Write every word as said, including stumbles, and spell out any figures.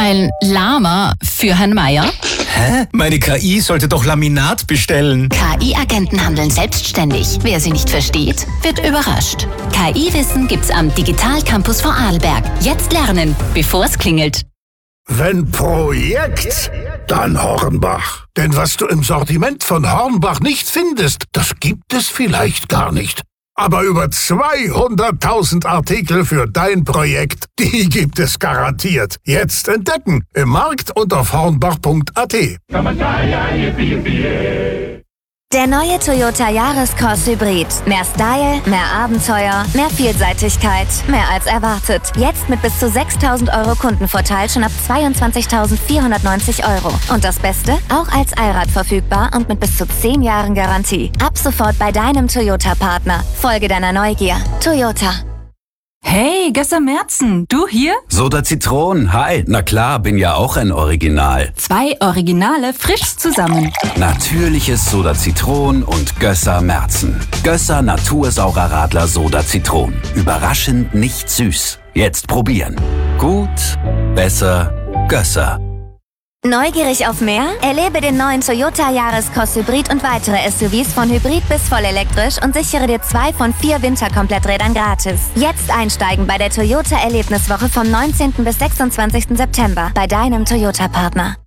Ein Lama für Herrn Meier? Hä? Meine K I sollte doch Laminat bestellen. K I-Agenten handeln selbstständig. Wer sie nicht versteht, wird überrascht. K I-Wissen gibt's am Digital Campus Vorarlberg. Jetzt lernen, bevor es klingelt. Wenn Projekt, dann Hornbach. Denn was du im Sortiment von Hornbach nicht findest, das gibt es vielleicht gar nicht. Aber über zweihunderttausend Artikel für dein Projekt, die gibt es garantiert. Jetzt entdecken im Markt und auf hornbach punkt a t. Der neue Toyota Yaris-Cross Hybrid. Mehr Style, mehr Abenteuer, mehr Vielseitigkeit, mehr als erwartet. Jetzt mit bis zu sechstausend Euro Kundenvorteil schon ab zweiundzwanzigtausendvierhundertneunzig Euro. Und das Beste? Auch als Allrad verfügbar und mit bis zu zehn Jahren Garantie. Ab sofort bei deinem Toyota-Partner. Folge deiner Neugier. Toyota. Hey, Gösser Merzen, du hier? Soda Zitron, hi. Na klar, bin ja auch ein Original. Zwei Originale frisch zusammen. Natürliches Soda Zitron und Gösser Merzen. Gösser Natursaurer Radler Soda Zitron. Überraschend nicht süß. Jetzt probieren. Gut, besser, Gösser. Neugierig auf mehr? Erlebe den neuen Toyota Yaris-Cross Hybrid und weitere S U Vs von Hybrid bis vollelektrisch und sichere dir zwei von vier Winterkompletträdern gratis. Jetzt einsteigen bei der Toyota Erlebniswoche vom neunzehnten bis sechsundzwanzigsten September bei deinem Toyota-Partner.